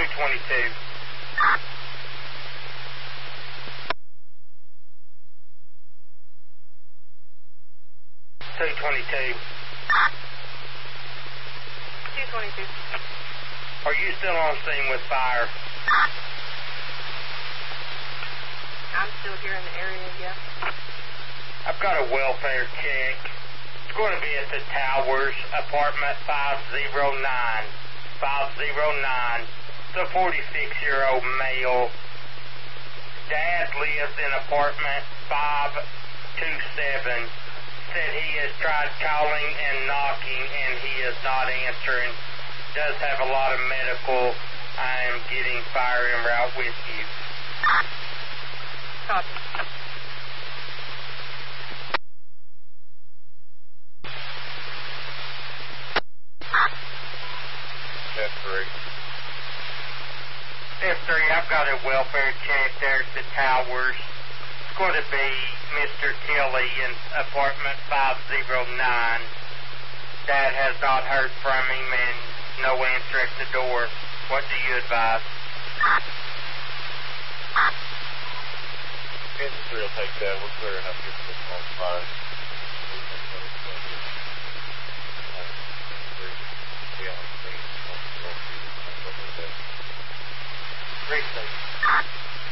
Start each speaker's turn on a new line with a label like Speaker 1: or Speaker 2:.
Speaker 1: 222. Are you still on scene with fire?
Speaker 2: I'm still here in the area, yeah.
Speaker 1: I've got a welfare check. It's going to be at the Towers, apartment 509. 509. The 46-year-old male. Dad lives in apartment 527. Said he has tried calling and knocking and he is not answering. Does have a lot of medical. I am getting fire en route with you.
Speaker 2: Copy.
Speaker 1: F3, I've got a welfare check there at the Towers. It's going to be Mr. Tilley in apartment 509. Dad has not heard from him and no answer at the door. What do you advise?
Speaker 3: Kansas 3 will take that. We're clearing up here for this one fire.